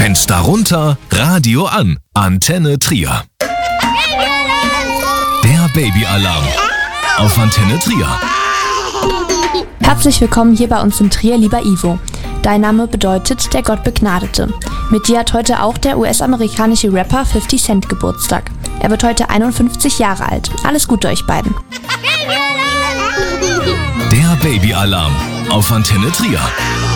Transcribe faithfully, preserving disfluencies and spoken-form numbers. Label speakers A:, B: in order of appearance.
A: Fenster runter, Radio an. Antenne Trier. Der Babyalarm auf Antenne Trier.
B: Herzlich willkommen hier bei uns in Trier, lieber Ivo. Dein Name bedeutet der Gott Begnadete. Mit dir hat heute auch der U S-amerikanische Rapper fifty Cent Geburtstag. Er wird heute einundfünfzig Jahre alt. Alles Gute euch beiden.
A: Der Babyalarm auf Antenne Trier.